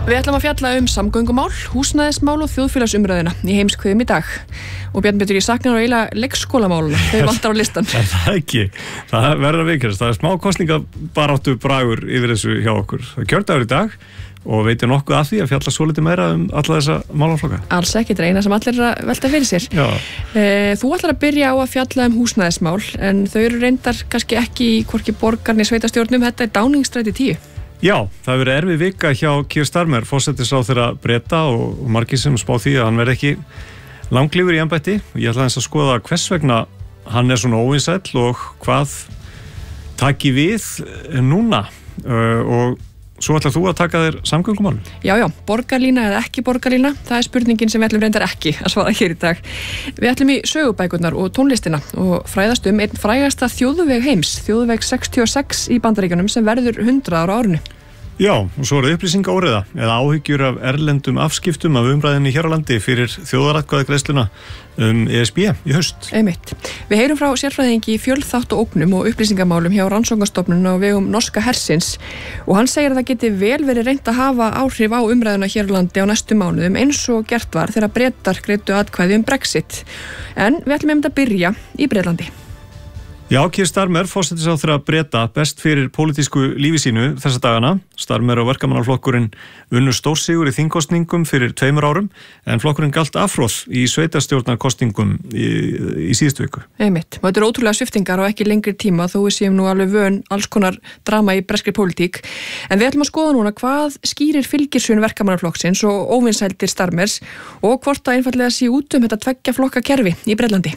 Við ætlum að fjalla samgöngumál, húsnæðismál og þjóðfélagsumræðuna í heimskviðum í dag. Og Bjarni Pétur, ég saknar á eiginlega leikskólamáluna, þau vantar á listan. Það ekki, það verður að veikjast. Það smá kosningabaráttu bragur yfir þessu hjá okkur. Það er kjördagur í dag og veitir nokkuð af því að fjalla svolítið meira alla þessa málaflokka. Alls ekki, þetta er eina sem allir að velta fyrir sér. Þú ætlar að byrja á að fjalla húsnæðismál, en þau eru reyndar kannski ekki í hvorki borgarni sveitastjórnum, þetta er Downing-stræti 10. Já, það hefur verið erfið vika hjá Keir Starmer, forsætisráðherra Breta og margir sem spá því að hann verði ekki langlífur í embætti. Ég ætla að skoða hvers vegna hann er svona óvinsæll og hvað taki við núna og svo ætlar þú að taka þér samgöngumál. Já, borgarlína eða ekki borgarlína, það er spurningin sem við ætlum reyndar ekki að svara hér í dag. Við ætlum í sögubækurnar og tónlistina og fræðast einn frægasta þjóðveg heims, þjóðveg 66 í Bandaríkjunum sem verður 100 ára á árinu. Já, og svo er upplýsingaóreiða eða áhyggjur af erlendum afskiptum af umræðinni hér á landi fyrir þjóðaratkvæðagreiðsluna ESB í haust. Einmitt. Við heyrum frá sérfræðingi í fjölþátt og ógnum og upplýsingamálum hjá Rannsóknarstofnun á vegum norska hersins og hann segir að það geti vel verið reynt að hafa áhrif á umræðuna hér á landi á næstu mánuðum eins og gert var þegar Bretar greiddu atkvæði Brexit. En við ætlum að byrja í Bretlandi. Já, Keir Starmer, forsætisráðherra Breta, best fyrir pólitísku lífi sínu þessa dagana. Starmer og verkamannaflokkurinn unnu stórsigur í þingkosningum fyrir 2 árum, en flokkurinn galt afhroð í sveitarstjórnarkosningum í síðustu viku. Einmitt. Þetta eru ótrúlega sviptingar og ekki lengri tíma, þó við séum nú alveg vön alls konar drama í breskri pólitík. En við ætlum að skoða núna hvað skýrir fylgirsvun verkamannaflokksins og óvinsældir Starmers og hvort það einfallega sé út þetta 2 flokka kerfi í Bretlandi.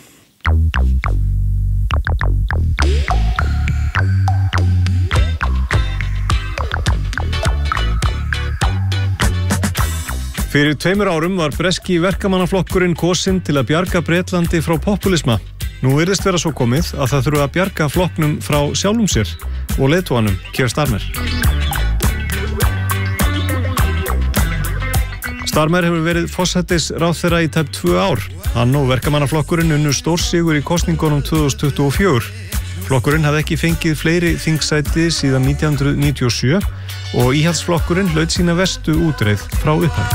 Fyrir 2 árum var breski verkamannaflokkurinn kosinn til að bjarga Bretlandi frá populisma. Nú virðist vera svo komið að það þurfa að bjarga flokknum frá sjálfum sér og leiðtoganum Keir Starmer. Starmer hefur verið forsætisráðherra í tæp 2 ár. Hann og verkamannaflokkurinn unnu stórsigur í kosningunum 2024. Flokkurinn hafði ekki fengið fleiri þingsæti síðan 1997 og íhaldsflokkurinn hlaut sína verstu útreið frá upphafi.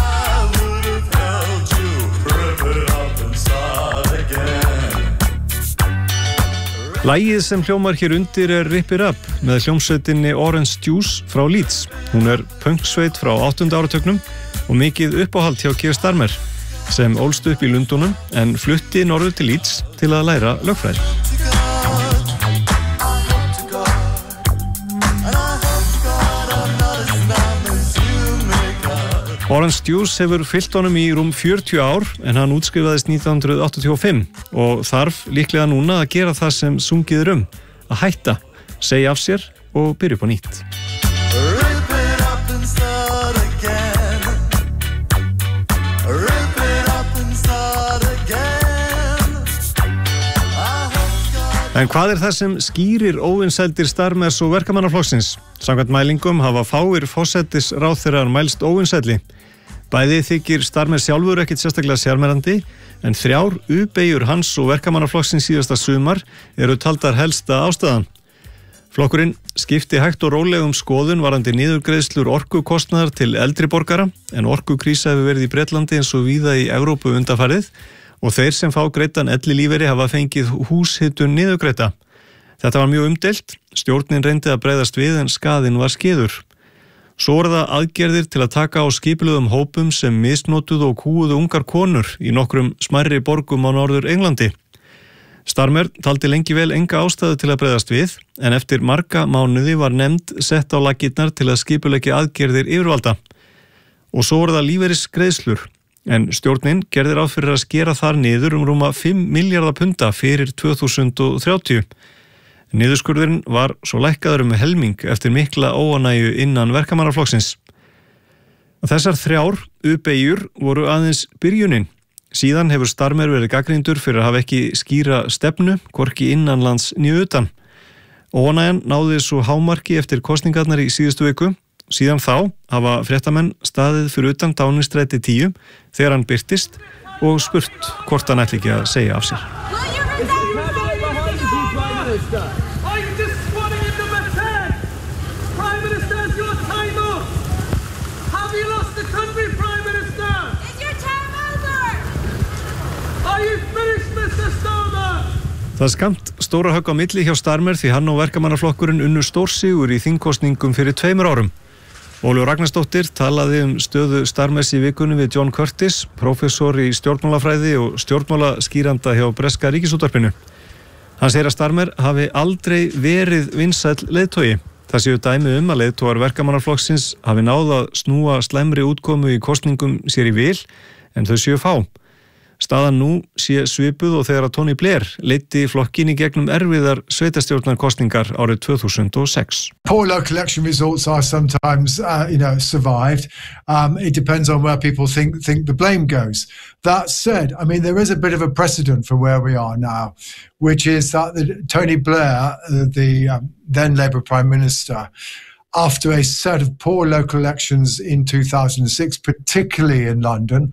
Lagið sem hljómar hér undir er Rip It Up með hljómsveitinni Orange Juice frá Leeds. Hún er punksveit frá 8. áratugnum og mikið uppáhald hjá Keir Starmer sem ólst upp í Lundúnum en flutti norður til Leeds til að læra lögfræði. Orange Juice hefur fylgt honum í rúm 40 ár en hann útskrifaðist 1985 og þarf líklega núna að gera það sem sungið er að hætta, segja af sér og byrja upp á nýtt. En hvað er það sem skýrir óvinsældir Starmers og verkamannaflokksins? Samkvæmt mælingum hafa fáir forsætisráðherrar mælst óvinsælli. Bæði þykir Starmer sjálfur ekkit sérstaklega sjarmerandi, en 3 U-beygjur hans og verkamannaflokksins síðasta sumar eru taldar helsta ástæðan. Flokkurinn skipti hægt og rólegum skoðun varðandi niðurgreiðslur orkukostnaðar til eldri borgara, en orkukrísa hefur verið í Bretlandi eins og víða í Evrópu undanfarið, og þeir sem fá greiddan ellilífeyri hafa fengið húshitun niðurgreidda. Þetta var mjög umdeilt, stjórnin reyndi að bregðast við en skaðinn var skeður. Svo voru það aðgerðir til að taka á skipulögðum hópum sem misnotuðu og kúguðu ungar konur í nokkrum smærri borgum á Norður Englandi. Starmer taldi lengi vel enga ástæðu til að bregðast við, en eftir marga mánuði var nefnd sett á laggirnar til að skipuleggja aðgerðir yfirvalda. Og svo voru það lífeyrisgreiðslur. En stjórnin gerði ráð fyrir að skera þar niður rúma 5 milljarða punda fyrir 2030. Niðurskurðurinn var svo lækkaður helming eftir mikla óánægju innan verkamannaflokksins. Þessar 3 U-beygjur voru aðeins byrjunin. Síðan hefur Starmer verið gagnrýndur fyrir að hafa ekki skýra stefnu, hvorki innanlands né utan. Óánægjan náði svo hámarki eftir kosningarnar í síðustu viku. Síðan þá hafa fréttamenn staðið fyrir utan Downing-stræti 10 þegar hann birtist og spurt hvort hann ætli ekki að segja af sér. Það skamt stóra högg á milli hjá Starmer því hann og verkamannaflokkurinn unnu stórsigur í þingkosningum fyrir 2 árum. Ólöf Ragnarsdóttir talaði stöðu Starmers í vikunni við John Curtis, prófessor í stjórnmálafræði og stjórnmálaskýranda hjá breska ríkisútvarpinu. Hann segir að Starmer hafi aldrei verið vinsæll leiðtogi. Það séu dæmi að leiðtogar verkamannaflokksins hafi náð að snúa slæmri útkomu í kosningum sér í vil en þau séu fá. Staðan nú sé svipuð og þegar að Tony Blair leiddi flokkin í gegnum erfiðar sveitarstjórnarkosningar árið 2006. Poor local election results are sometimes, survived. It depends on where people think the blame goes. That said, I mean, there is a bit of a precedent for where we are now, which is that Tony Blair, the then Labour Prime Minister, after a set of poor local elections in 2006, particularly in London,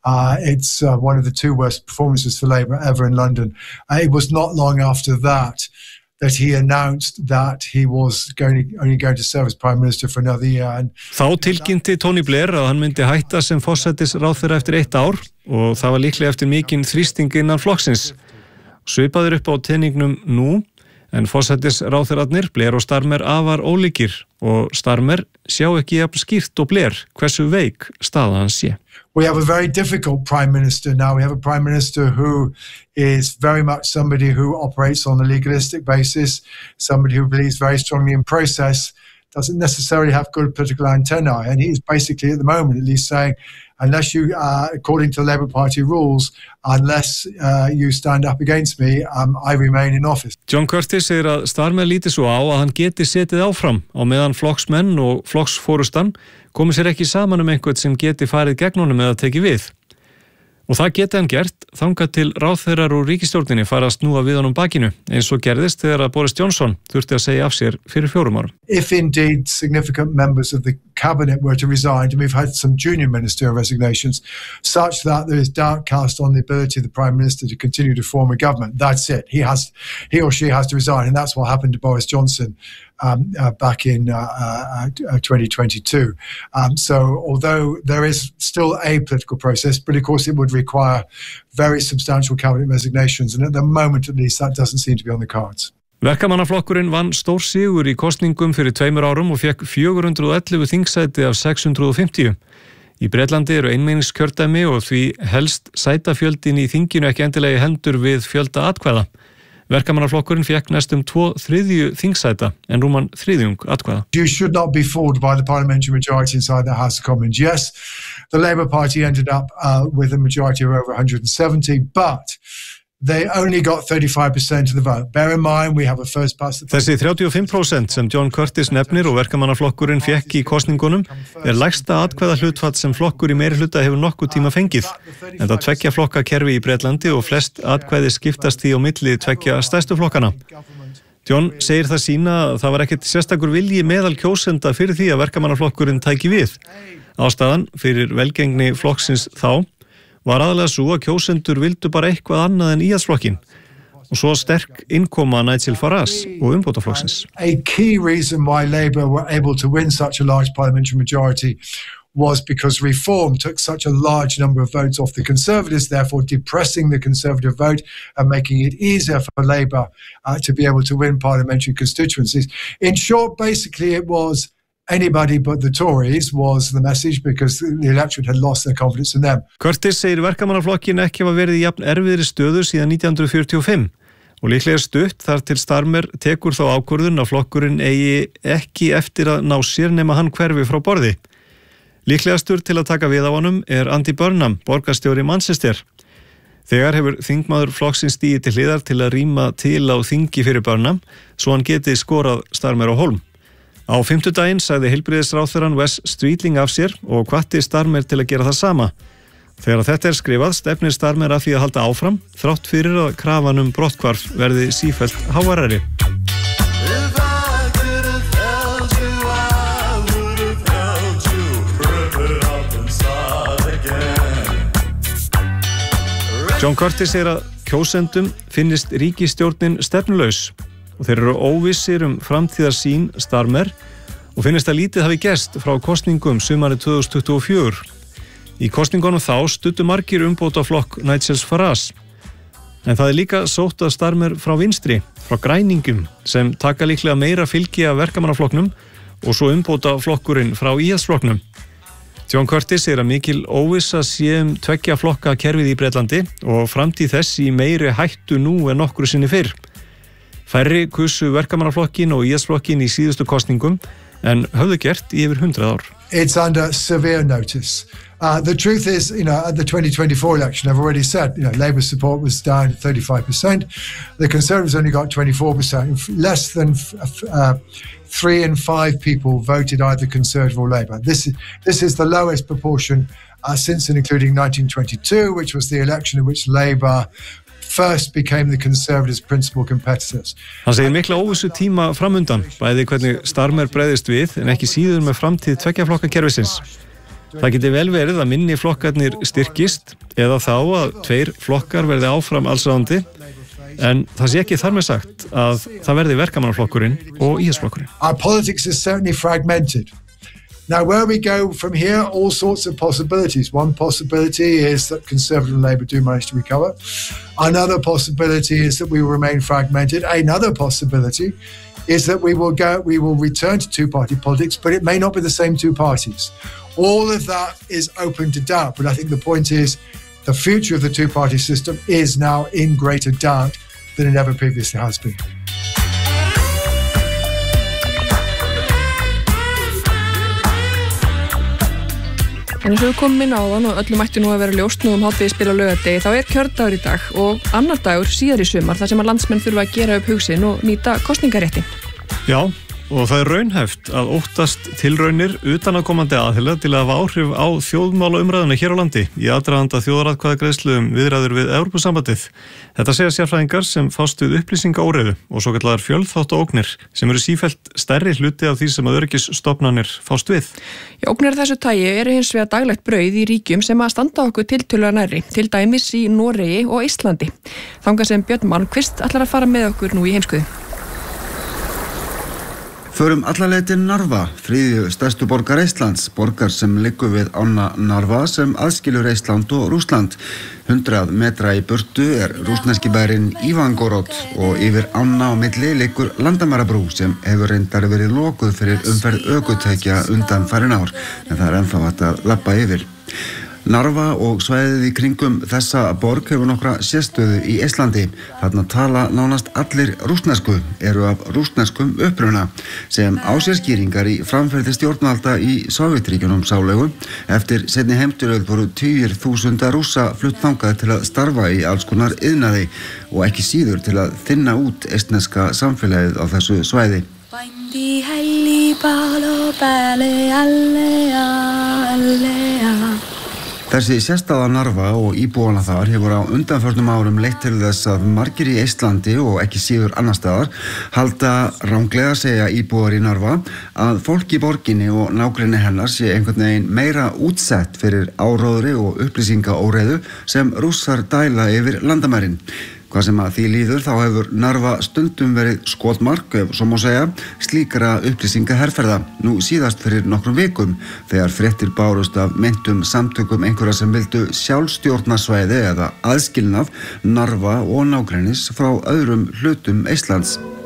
it's one of the 2 worst performances for Labour ever in London. It was not long after that he announced that he was only going to serve as Prime Minister for another year. Þá tilkynnti Tony Blair að hann myndi hætta sem forsætisráðherra eftir 1 ár og það var líklega eftir mikinn þrýsting innan flokksins. Svipaður upp á teningnum nú, en forsætisráðherrarnir Blair og Starmer afar ólíkir og Starmer sjá ekki jafn skýrt og Blair hversu veik staða hans sé. We have a very difficult Prime Minister now. We have a Prime Minister who is very much somebody who operates on a legalistic basis, somebody who believes very strongly in process, doesn't necessarily have good political antennae, and he's basically at the moment at least saying, unless you, according to the Labour Party rules, unless you stand up against me, I remain in office. John Curtis segir að Starmer líti svo á að hann geti setið áfram á meðan flokksmenn og flokksforustan komi sér ekki saman einhvern sem geti farið gegn honum eða tekið við. Og það geti hann gert þangað til ráðherrar úr ríkisstjórninni fara að snúa við honum bakinu, eins og gerðist þegar að Boris Johnson þurfti að segja af sér fyrir 4 árum. If indeed significant members of the cabinet were to resign, and we've had some junior ministerial resignations, such that there is doubt cast on the ability of the Prime Minister to continue to form a government, that's it. He or she has to resign, and that's what happened to Boris Johnson back in 2022. So although there is still a political process, but of course it would require very substantial cabinet resignations, and at the moment at least that doesn't seem to be on the cards. Verkamannaflokkurinn vann stór sigur í kosningum fyrir 2 árum og fekk 411 þingsæti af 650. Í Bretlandi eru einmenningskjördæmi og því helst sætafjöldin í þinginu ekki endilega í hendur við fjölda atkvæða. Verkamannaflokkurinn fekk næstum 2/3 þingsæta en rúman 1/3 atkvæða. You should not be fooled by the parliamentary majority inside the House of Commons. Yes, the Labour Party ended up with a majority of over 170, but they only got 35% of the vote. Bear in mind, we have a first past... Þessi 35% sem John Curtis nefnir og verkamannaflokkurinn fekk í kosningunum lægsta atkvæða hlutfall sem flokkur í meirihluta hefur nokkuð tíma fengið. En það 2 flokka kerfi í Bretlandi og flest atkvæði skiptast því á milli 2 stærstu flokkana. John segir það sína að það var ekkert sérstakur vilji meðal kjósenda fyrir því að verkamannaflokkurinn tæki við. Ástæðan fyrir velgengni flokksins þá var aðalega svo að kjósendur vildu bara eitthvað annað en íhaldsflokkin og svo sterk innkoma Nigel Farage og umbótaflokksins. A key reason why Labour were able to win such a large parliamentary majority was because Reform took such a large number of votes off the Conservatives, therefore depressing the Conservative vote and making it easier for Labour to be able to win parliamentary constituencies. In short, basically it was anybody but the Tories was the message because the electorate had lost their confidence in them. Curtis segir verkamannaflokkin ekki hafa verið í jafn erfiðri stöðu síðan 1945 og líklega stutt þar til Starmer tekur þá ákvörðun að flokkurinn eigi ekki eftir að ná sér nema hann hverfi frá borði. Líklegastur til að taka við á honum Andy Burnham, borgarstjóri Manchester. Þegar hefur þingmaður flokksins stigið til hliðar til að rýma til á þingi fyrir Burnham svo hann geti skorað Starmer á hólm. Á 5. sagði heilbrigðisráðherrann Wes Streetling af sér og hvatti Starmer til að gera það sama. Þegar þetta skrifað stefnir Starmer að því að halda áfram þrátt fyrir að krafan brotthvarf verði sífellt háværari. John Curtis segir að kjósendum finnist ríkisstjórnin stefnulaus og þeir eru óvissir framtíðarsýn Starmer og finnst að lítið hafi gerst frá kosningum sumarið 2024. Í kosningunum þá studdu margir umbótaflokk Nigel Farage. En það líka sótt að Starmer frá vinstri, frá græningum, sem taka líklega meira fylgi af verkamannaflokknum og svo umbóta flokkurinn frá IS-flokknum. John Curtis að mikil óvissa sé tveggja flokka kerfið í Bretlandi og framtíð þess í meiri hættu nú en nokkru sinni fyrr. Færri kusu verkamannaflokkin og IS-flokkin í síðustu kosningum en höfðu gert í yfir 100 ár. It's under severe notice. The truth is, at the 2024 election, I've already said, Labour support was down 35%. The Conservatives only got 24%. Less than 3 in 5 people voted either Conservative or Labour. This is the lowest proportion since and including 1922, which was the election in which Labour first became the Conservatives' principal competitors. Hann segir mikla óvissu tíma framundan, bæði hvernig Starmer bregðist við en ekki síður með framtíð tveggja flokka kerfisins. Það geti vel verið að minni flokkarnir styrkist eða þá að 2 flokkar verði áfram allsráðandi, en það sé ekki þar með sagt að það verði verkamannaflokkurinn og IS-flokkurinn. Our politics is certainly fragmented. Now, where we go from here, all sorts of possibilities. One possibility is that Conservative and Labour do manage to recover. Another possibility is that we will remain fragmented. Another possibility is that we will return to two-party politics, but it may not be the same two parties. All of that is open to doubt, but I think the point is the future of the two-party system is now in greater doubt than it ever previously has been. En eins og við komum inn á þann og öllum ætti nú að vera ljóst nú hádegisbil á laugardegi, þá kjördagur í dag og annar dagur síðar í sumar þar sem að landsmenn þurfa að gera upp hug sinn og nýta kosningaréttin. Já, og það raunhæft að óttast tilraunir utanaðkomandi aðila til að hafa áhrif á þjóðmálaumræðuna hér á landi í aðdraganda þjóðaratkvæðagreiðslu viðræður við Evrópusambandið. Þetta segja sérfræðingar sem fást við upplýsingaóreiðu og svo kallar fjölþáttaógnir sem eru sífellt stærri hluti af því sem að öryggisstofnanir fást við. Já, ógnir þessu tagi eru hins vegar daglegt brauð í ríkjum sem að standa okkur tiltölulega nærri, til dæmis í Noregi og Íslandi. Þangað sem Björn Malmquist ætlar að fara með okkur nú í heimskuðu. Förum alla leið til Narva, þriðju stærstu borgar Eistlands, borgar sem liggur við ána Narva sem aðskilur Eistland og Rússland. 100 metra í burtu rússneski bærinn Ivangorod og yfir ána á milli liggur landamærabrú sem hefur reyndar verið lokuð fyrir umferð ökutækja undanfarin ár, en það ennþá hægt að labba yfir. Narva og svæðið í kringum þessa borg hefur nokkra sérstöðu í Eistlandi. Þarna tala nánast allir rússnesku, eru af rússneskum uppruna, sem á sér skýringar í framferði stjórnvalda í Sovétríkjunum sálegu. Eftir seinni heimstyrjöld voru 10.000 Rússa flutt þangað til að starfa í alls konar iðnaði og ekki síður til að þynna út eistneska samfélagið á þessu svæði. Þessi sérstæða Narva og íbúana þar hefur á undanförnum árum leitt til þess að margir í Eistlandi og ekki síður annar staðar halda ranglega segja íbúar í Narva að fólk í borginni og nágrenni hennar sé einhvern veginn meira útsett fyrir áróðri og upplýsingaóreiðu sem Rússar dæla yfir landamærin. Hvað sem að því líður þá hefur Narva stundum verið skotmark, ef svo má segja, slíkra upplýsingaherferða. Nú síðast fyrir nokkrum vikum þegar fréttir bárust af meintum samtökum einhverja sem vildu sjálfstjórnarsvæði eða aðskilnað Narva og nágrennis frá öðrum hlutum Eistlands.